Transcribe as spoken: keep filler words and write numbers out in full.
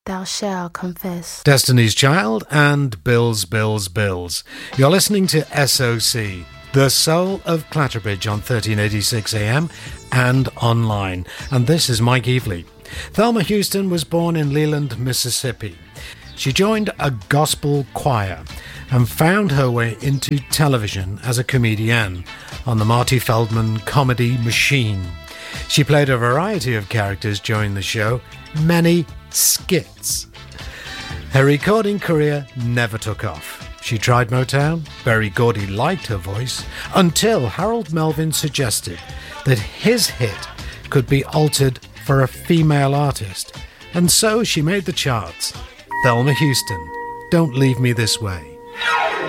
thou shalt confess. Destiny's Child and Bills, Bills, Bills. You're listening to S O C, the soul of Clatterbridge on thirteen eighty-six A M and online. And this is Mike Evely. Thelma Houston was born in Leland, Mississippi. She joined a gospel choir and found her way into television as a comedienne on the Marty Feldman comedy Machine. She played a variety of characters during the show, many skits. Her recording career never took off. She tried Motown, Berry Gordy liked her voice, until Harold Melvin suggested that his hit could be altered for a female artist, and so she made the charts. Thelma Houston, Don't Leave Me This Way.